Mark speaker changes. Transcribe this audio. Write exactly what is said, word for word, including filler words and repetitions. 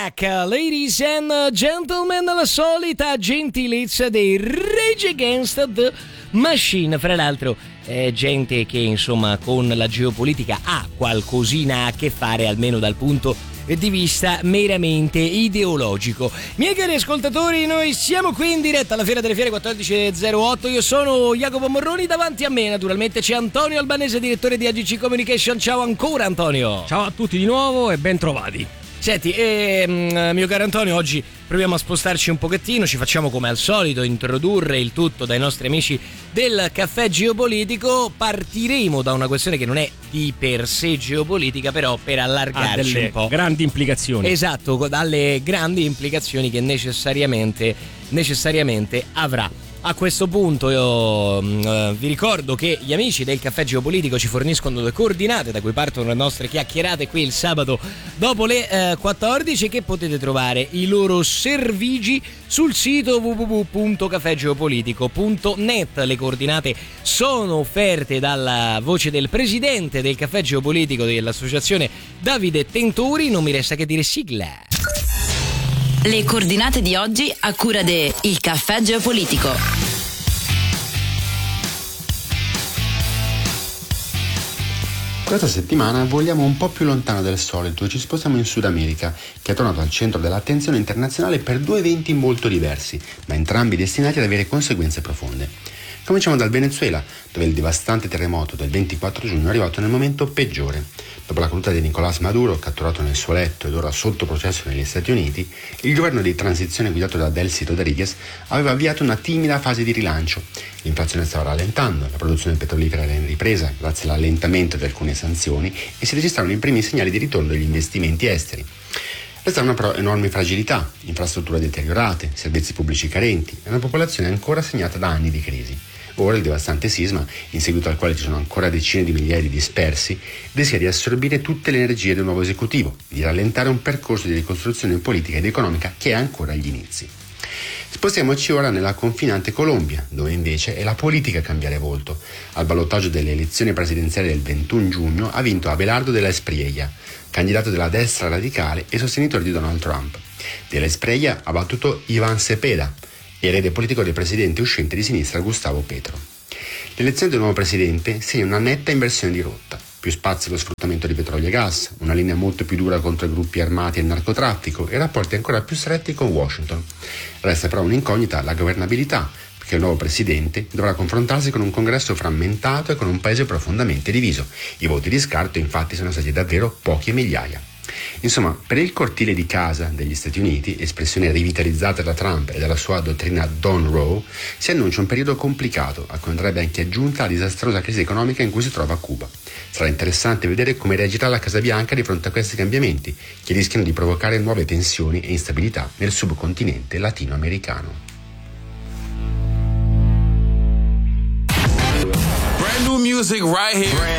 Speaker 1: back, ladies and gentlemen, la solita gentilezza dei Rage Against the Machine. Fra l'altro, eh, gente che insomma con la geopolitica ha qualcosina a che fare, almeno dal punto di vista meramente ideologico. Miei cari ascoltatori, noi siamo qui in diretta alla Fiera delle Fiere quattordici e zero otto. Io sono Jacopo Morroni, davanti a me naturalmente c'è Antonio Albanese, direttore di A G C Communication. Ciao ancora Antonio.
Speaker 2: Ciao a tutti di nuovo e ben trovati.
Speaker 1: Senti, eh, mio caro Antonio, oggi proviamo a spostarci un pochettino, ci facciamo come al solito introdurre il tutto dai nostri amici del Caffè Geopolitico. Partiremo da una questione che non è di per sé geopolitica, però per allargarci
Speaker 2: ha
Speaker 1: un po'.
Speaker 2: Grandi implicazioni.
Speaker 1: Esatto, dalle grandi implicazioni che necessariamente, necessariamente avrà. A questo punto io uh, vi ricordo che gli amici del Caffè Geopolitico ci forniscono le coordinate da cui partono le nostre chiacchierate qui il sabato dopo le uh, quattordici, che potete trovare i loro servigi sul sito w w w punto caffè geopolitico punto net. Le coordinate sono offerte dalla voce del presidente del Caffè Geopolitico dell'associazione Davide Tenturi. Non mi resta che dire sigla.
Speaker 3: Le coordinate di oggi a cura de Il Caffè Geopolitico.
Speaker 4: Questa settimana voliamo un po' più lontano del solito e ci spostiamo in Sud America, che è tornato al centro dell'attenzione internazionale per due eventi molto diversi, ma entrambi destinati ad avere conseguenze profonde. Cominciamo dal Venezuela, dove il devastante terremoto del ventiquattro giugno è arrivato nel momento peggiore. Dopo la caduta di Nicolás Maduro, catturato nel suo letto ed ora sotto processo negli Stati Uniti, il governo di transizione guidato da Delcy Rodríguez aveva avviato una timida fase di rilancio. L'inflazione stava rallentando, la produzione petrolifera era in ripresa grazie all'allentamento di alcune sanzioni e si registravano i primi segnali di ritorno degli investimenti esteri. Restavano però enormi fragilità, infrastrutture deteriorate, servizi pubblici carenti e una popolazione ancora segnata da anni di crisi. Ora il devastante sisma, in seguito al quale ci sono ancora decine di migliaia di dispersi, rischia di assorbire tutte le energie del nuovo esecutivo, di rallentare un percorso di ricostruzione politica ed economica che è ancora agli inizi. Spostiamoci ora nella confinante Colombia, dove invece è la politica a cambiare volto. Al ballottaggio delle elezioni presidenziali del ventuno giugno ha vinto Abelardo de la Espriella, candidato della destra radicale e sostenitore di Donald Trump. De la Espriella ha battuto Iván Cepeda, erede politico del presidente uscente di sinistra Gustavo Petro. L'elezione del nuovo presidente segna una netta inversione di rotta. Più spazio allo sfruttamento di petrolio e gas, una linea molto più dura contro i gruppi armati e il narcotraffico e rapporti ancora più stretti con Washington. Resta però un'incognita la governabilità, perché il nuovo presidente dovrà confrontarsi con un congresso frammentato e con un paese profondamente diviso. I voti di scarto infatti sono stati davvero pochi migliaia. Insomma, per il cortile di casa degli Stati Uniti, espressione rivitalizzata da Trump e dalla sua dottrina Don't Row, si annuncia un periodo complicato, a cui andrebbe anche aggiunta la disastrosa crisi economica in cui si trova Cuba. Sarà interessante vedere come reagirà la Casa Bianca di fronte a questi cambiamenti, che rischiano di provocare nuove tensioni e instabilità nel subcontinente latinoamericano.
Speaker 5: Brand new music right here.